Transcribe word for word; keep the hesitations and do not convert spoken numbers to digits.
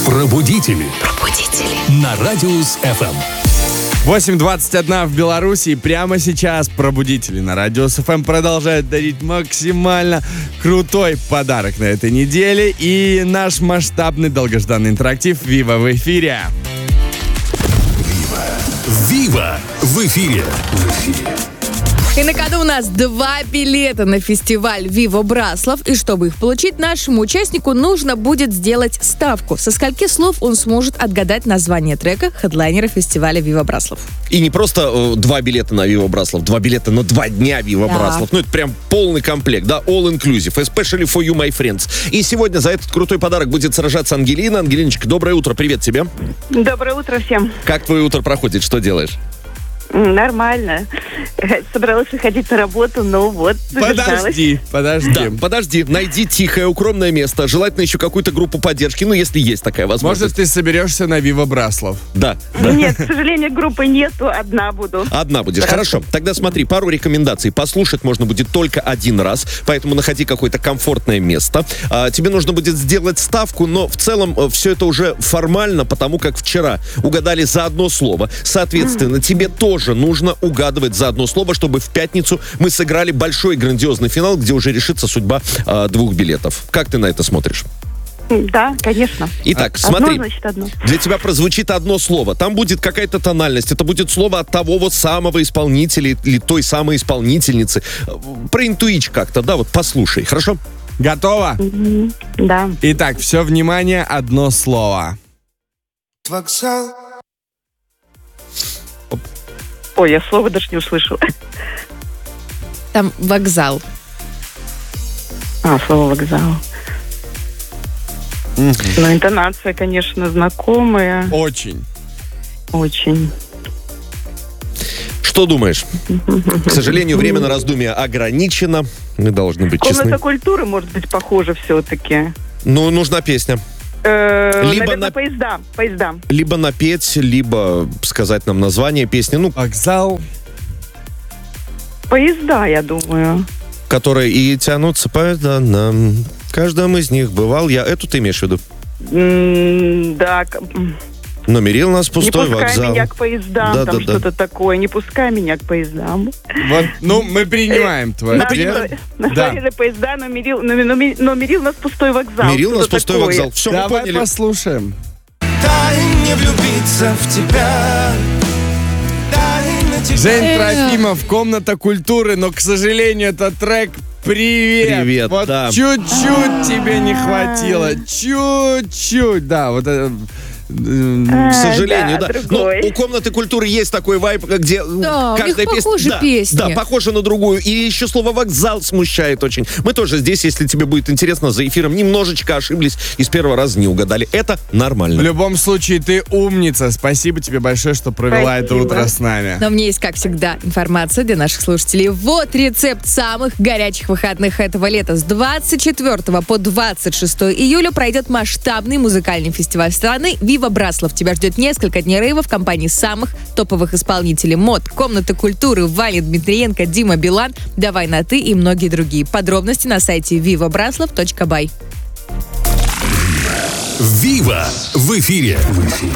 Пробудители. Пробудители. На Радиус эф эм. восемь двадцать один в Беларуси. Прямо сейчас пробудители на Радиус эф эм продолжают дарить максимально крутой подарок на этой неделе. И наш масштабный долгожданный интерактив «Вива» в эфире. Вива в эфире. В эфире. И на кону у нас два билета на фестиваль «Вива Браслов». И чтобы их получить, нашему участнику нужно будет сделать ставку. Со скольки слов он сможет отгадать название трека хедлайнера фестиваля «Вива Браслов». И не просто э, два билета на «Вива Браслов», два билета на два дня «Вива Да. Браслов». Ну, это прям полный комплект, да, all inclusive, especially for you, my friends. И сегодня за этот крутой подарок будет сражаться Ангелина. Ангелиночка, доброе утро, привет тебе. Доброе утро всем. Как твое утро проходит, что делаешь? М, Нормально. Собралась выходить на работу, но вот задержалась. Подожди, подожди. Да, подожди, найди тихое, укромное место, желательно еще какую-то группу поддержки, ну, если есть такая Может, возможность. ты соберешься на «Вива Браслов»? Да, да. Нет, к сожалению, группы нету, одна буду. Одна будешь. Хорошо. Тогда смотри, пару рекомендаций. Послушать можно будет только один раз, поэтому находи какое-то комфортное место. А, тебе нужно будет сделать ставку, но в целом э, все это уже формально, потому как вчера угадали за одно слово. Соответственно, тебе тоже нужно угадывать за одно слово, чтобы в пятницу мы сыграли большой грандиозный финал, где уже решится судьба э, двух билетов. Как ты на это смотришь? Да, конечно. Итак, Одно, смотри. значит, одно. Для тебя прозвучит одно слово. Там будет какая-то тональность. Это будет слово от того вот самого исполнителя или той самой исполнительницы. Проинтуичь как-то, да, вот послушай, хорошо? Готово? Мгм. Да. Итак, все, внимание, одно слово. Вокзал. Ой, я слова даже не услышала. Там вокзал. А, слово вокзал. Ну, интонация, конечно, знакомая. Очень. Очень. Что думаешь? К сожалению, время на раздумье ограничено. Мы должны быть Комната честны. культуры, может быть, похожа все-таки. Ну, нужна песня. Э, Либо наверное, на- поезда. Поезда. Либо напеть, либо сказать нам название песни, ну, Вокзал. Поезда, я думаю. которые и тянутся по нам. В каждом из них бывал я. Эту ты имеешь в виду? М, Да, к- м, Но мерил нас пустой не пускай вокзал. меня к поездам, Да, там да, да. что-то такое. Не пускай меня к поездам. Вот, ну, мы принимаем твой Назвали ответ. назвали поезда, но мерил, но, но, но мерил нас пустой вокзал. Мерил нас Что-то пустой такое. вокзал. Все, мы Давай поняли. послушаем. Дай мне влюбиться в тебя. Дай на тебя. Жень Эх. Трофимов, «Комната культуры», но, к сожалению, это трек «Привет». Привет, вот да. чуть-чуть тебе не хватило. Чуть-чуть, да. Вот это... К сожалению, да, да. другой. Но у «Комнаты культуры» есть такой вайб, где Да, у каждая них песня... похожи да, песни. Да, похожа на другую. И еще слово «вокзал» смущает очень. Мы тоже здесь, если тебе будет интересно, за эфиром немножечко ошиблись и с первого раза не угадали. Это В нормально. любом случае, ты умница. Спасибо тебе большое, что провела это Спасибо. утро с нами. Но у меня есть, как всегда, информация для наших слушателей. Вот рецепт самых горячих выходных этого лета. С двадцать четвёртого по двадцать шестое июля пройдет масштабный музыкальный фестиваль страны «Вива Браслов». Тебя ждет несколько дней рейва в компании самых топовых исполнителей: МОД, «Комната культуры», Ваня Дмитриенко, Дима Билан, «Давай на ты» и многие другие. Подробности на сайте вива браслов точка бай. Вива в эфире. В эфире.